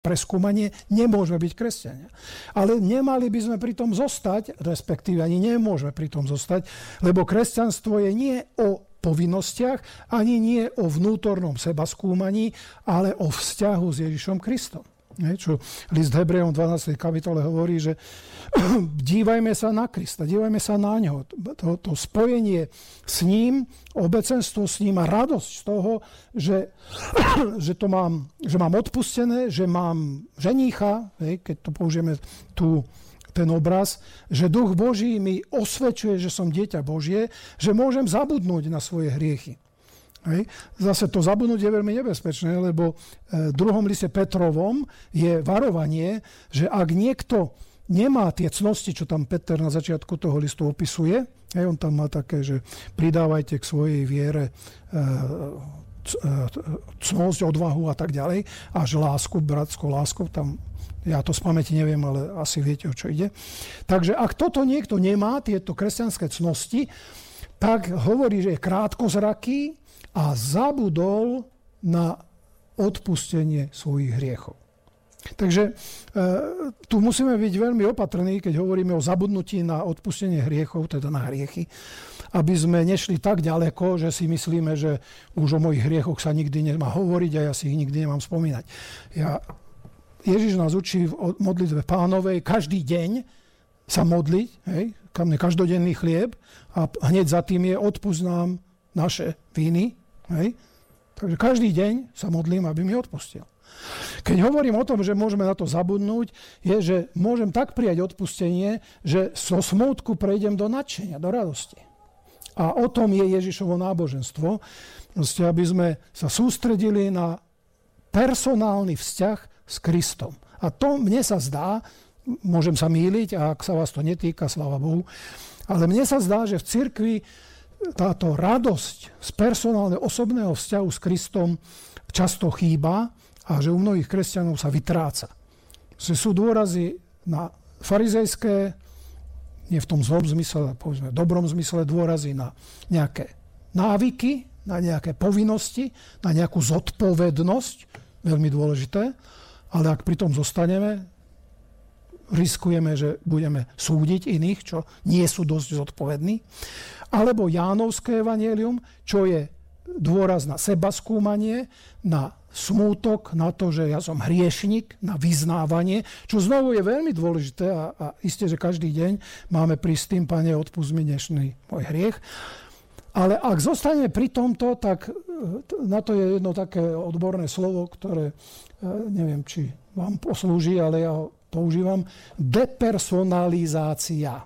preskúmanie, nemôžeme byť kresťania. Ale nemali by sme pri tom zostať, respektíve ani nemôžeme pri tom zostať, lebo kresťanstvo je nie o povinnostiach, ani nie o vnútornom sebaskúmaní, ale o vzťahu s Ježišom Kristom. Čo list Hebrejom 12. kapitole hovorí, že dívajme sa na Krista, dívajme sa na ňo. To spojenie s ním, obecenstvo s ním a radosť z toho, že mám odpustené, že mám ženícha, keď to použijeme ten obraz, že Duch Boží mi osvedčuje, že som dieťa Božie, že môžem zabudnúť na svoje hriechy. Hej. Zase to zabudnúť je veľmi nebezpečné, lebo v 2. liste Petrovom je varovanie, že ak niekto nemá tie cnosti, čo tam Peter na začiatku toho listu opisuje, hej, on tam má také, že pridávajte k svojej viere cnosť, odvahu a tak ďalej, až lásku, bratskú lásku, tam ja to z pamäti neviem, ale asi viete, o čo ide. Takže ak toto niekto nemá, tieto kresťanské cnosti, tak hovorí, že je krátkozraký a zabudol na odpustenie svojich hriechov. Takže tu musíme byť veľmi opatrní, keď hovoríme o zabudnutí na odpustenie hriechov, teda na hriechy, aby sme nešli tak ďaleko, že si myslíme, že už o mojich hriechoch sa nikdy nemá hovoriť a ja si ich nikdy nemám spomínať. Ježiš nás učí v modlitbe Pánovej každý deň sa modliť, hej, každodenný chlieb a hneď za tým je odpusť nám naše viny. Hej. Takže každý deň sa modlím, aby mi odpustil. Keď hovorím o tom, že môžeme na to zabudnúť, je, že môžem tak prijať odpustenie, že zo smútku prejdem do nadšenia, do radosti. A o tom je Ježišovo náboženstvo. Proste, aby sme sa sústredili na personálny vzťah s Kristom. A to mne sa zdá, môžem sa mýliť, a ak sa vás to netýka, sláva Bohu, ale mne sa zdá, že v cirkvi táto radosť z personálneho osobného vzťahu s Kristom často chýba a že u mnohých kresťanov sa vytráca. Že sú dôrazy na farizejské, nie v tom zlom zmysle, povedzme v dobrom zmysle, dôrazy na nejaké návyky, na nejaké povinnosti, na nejakú zodpovednosť, veľmi dôležité, ale ak pri tom zostaneme, riskujeme, že budeme súdiť iných, čo nie sú dosť zodpovední. Alebo Jánovské evanjelium, čo je dôraz na sebaskúmanie, na smútok, na to, že ja som hriešnik, na vyznávanie, čo znovu je veľmi dôležité a isté, že každý deň máme prísť tým, Pane, odpusť mi dnešný môj hriech. Ale ak zostaneme pri tomto, tak na to je jedno také odborné slovo, ktoré neviem, či vám poslúži, ale ja ho používam, depersonalizácia.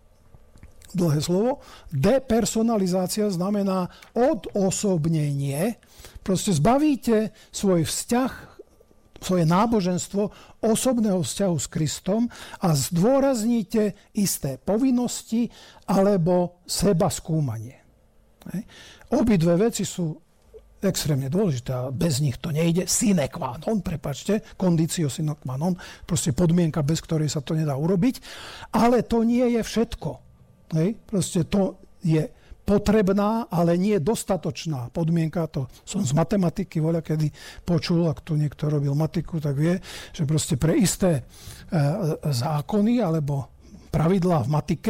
Dlhé slovo. Depersonalizácia znamená odosobnenie. Proste zbavíte svoj vzťah, svoje náboženstvo osobného vzťahu s Kristom a zdôrazníte isté povinnosti alebo sebaskúmanie. Obidve veci sú extrémne dôležité a bez nich to nejde. Sine qua non, prepáčte, conditio sine qua non, proste podmienka, bez ktorej sa to nedá urobiť. Ale to nie je všetko. Proste to je potrebná, ale nie dostatočná podmienka. To som z matematiky voľakedy počul, ak tu niekto robil matiku, tak vie, že proste pre isté zákony alebo pravidlá v matike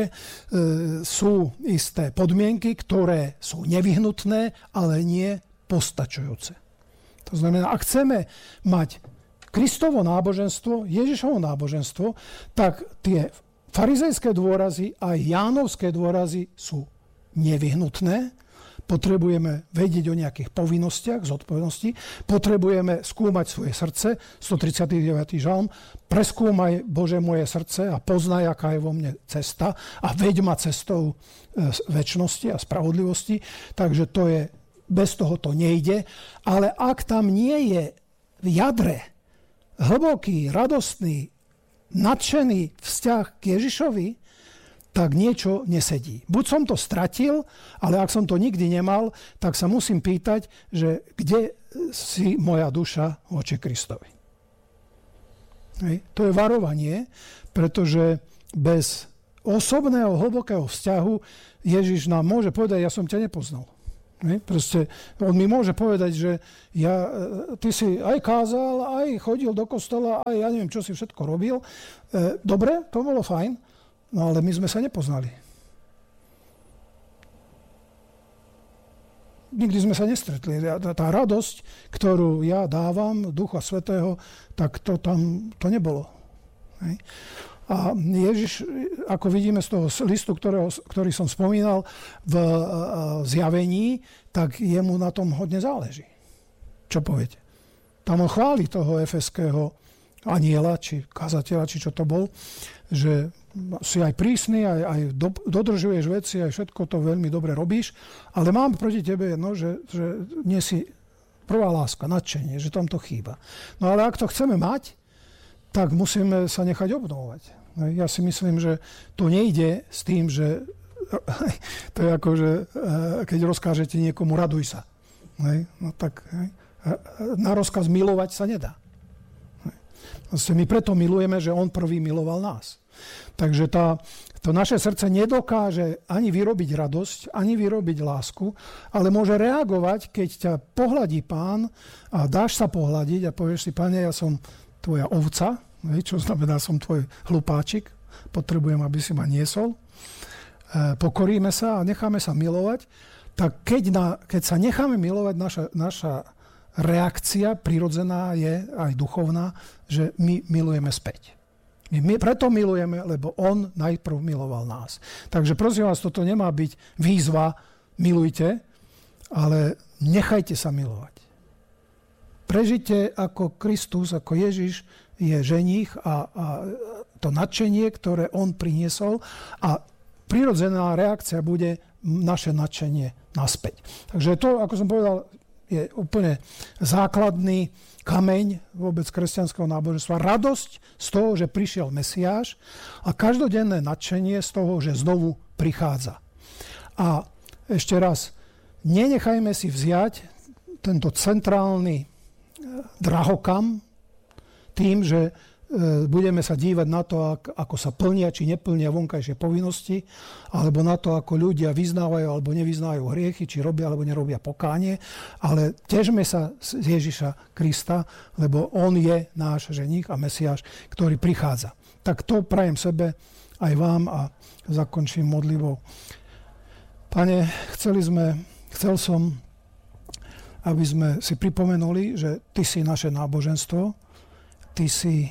sú isté podmienky, ktoré sú nevyhnutné, ale nie postačujúce. To znamená, ak chceme mať Kristovo náboženstvo, Ježišovo náboženstvo, tak tie farizejské dôrazy a Jánovské dôrazy sú nevyhnutné. Potrebujeme vedieť o nejakých povinnostiach, zodpovednosti. Potrebujeme skúmať svoje srdce. 139. žalm. Preskúmaj, Bože, moje srdce a poznaj, aká je vo mne cesta a veď ma cestou večnosti a spravodlivosti. Takže to je, bez toho to nejde. Ale ak tam nie je v jadre hlboký, radostný, nadšený vzťah k Ježišovi, tak niečo nesedí. Buď som to stratil, ale ak som to nikdy nemal, tak sa musím pýtať, že kde si moja duša voči Kristovi. To je varovanie, pretože bez osobného, hlbokého vzťahu Ježiš nám môže povedať, ja som ťa nepoznal. Proste, on mi môže povedať, že ty si aj kázal, aj chodil do kostola, aj ja neviem, čo si všetko robil. Dobre, to bolo fajn, no ale my sme sa nepoznali. Nikdy sme sa nestretli. Tá radosť, ktorú ja dávam Ducha Svätého, tak to tam to nebolo. A Ježiš, ako vidíme z toho listu, ktorý som spomínal v zjavení, tak jemu na tom hodne záleží. Čo poviete? Tam on chváli toho efeského anjela, či kazateľa, či čo to bol, že si aj prísny, aj dodržuješ veci, aj všetko to veľmi dobre robíš, ale mám proti tebe jedno, že nie si prvá láska, nadšenie, že tam to chýba. No ale ak to chceme mať, tak musíme sa nechať obnovovať. Ja si myslím, že to nejde s tým, že to je ako, že keď rozkážete niekomu, raduj sa. No tak na rozkaz milovať sa nedá. My preto milujeme, že on prvý miloval nás. Takže to naše srdce nedokáže ani vyrobiť radosť, ani vyrobiť lásku, ale môže reagovať, keď ťa pohľadí Pán a dáš sa pohľadiť a povieš si, Pane, ja som tvoja ovca, čo znamená, som tvoj hlupáčik, potrebujem, aby si ma niesol. Pokoríme sa a necháme sa milovať. Tak keď sa necháme milovať, naša reakcia prirodzená je aj duchovná, že my milujeme späť. My preto milujeme, lebo on najprv miloval nás. Takže prosím vás, toto nemá byť výzva, milujte, ale nechajte sa milovať. Prežite ako Kristus, ako Ježiš je ženích a to nadšenie, ktoré on priniesol a prirodzená reakcia bude naše nadšenie naspäť. Takže to, ako som povedal, je úplne základný kameň vôbec kresťanského náboženstva. Radosť z toho, že prišiel Mesiáš a každodenné nadšenie z toho, že znovu prichádza. A ešte raz, nenechajme si vziať tento centrálny drahokam tým, že budeme sa dívať na to, ako sa plnia či neplnia vonkajšie povinnosti, alebo na to, ako ľudia vyznávajú alebo nevyznávajú hriechy, či robia alebo nerobia pokánie, ale težme sa z Ježiša Krista, lebo on je náš ženích a Mesiáš, ktorý prichádza. Tak to prajem sebe aj vám a zakončím modlivou. Pane, chcel som, aby sme si pripomenuli, že Ty si naše náboženstvo, Ty si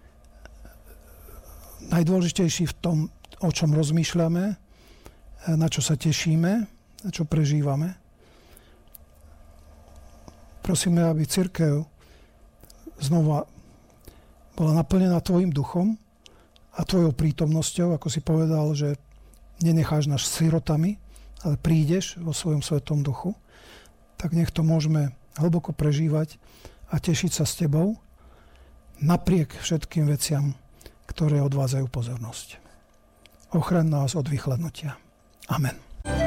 najdôležitejší v tom, o čom rozmýšľame, na čo sa tešíme, na čo prežívame. Prosíme, aby cirkev znova bola naplnená Tvojim duchom a Tvojou prítomnosťou, ako si povedal, že nenecháš nás sirotami, ale prídeš vo svojom svetom duchu, tak nech to môžeme hlboko prežívať a tešiť sa s Tebou napriek všetkým veciam, ktoré odvádzajú pozornosť. Ochraň nás od vychladnutia. Amen.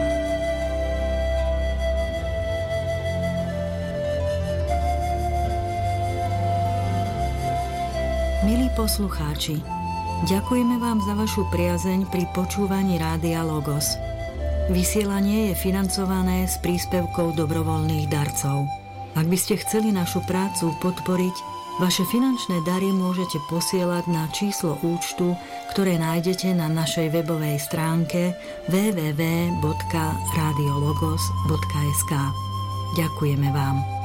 Milí poslucháči, ďakujeme vám za vašu priazeň pri počúvaní Rádia Logos. Vysielanie je financované z príspevkov dobrovoľných darcov. Ak by ste chceli našu prácu podporiť, vaše finančné dary môžete posielať na číslo účtu, ktoré nájdete na našej webovej stránke www.radiologos.sk. Ďakujeme vám.